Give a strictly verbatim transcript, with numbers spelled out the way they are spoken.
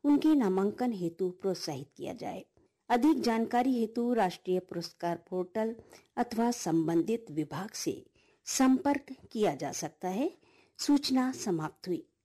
उनके नामांकन हेतु प्रोत्साहित किया जाए। अधिक जानकारी हेतु राष्ट्रीय पुरस्कार पोर्टल अथवा संबंधित विभाग से संपर्क किया जा सकता है। सूचना समाप्त हुई।